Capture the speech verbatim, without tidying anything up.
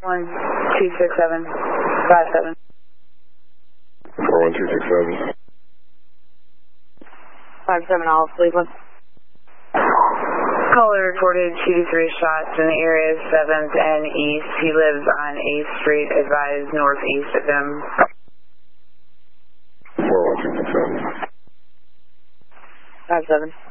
one two six seven five seven. four one two six seven. five seven, all Cleveland. Caller reported two to three shots in the area seventh and East. He lives on eighth Street, advised northeast of him. four one two six seven. five seven.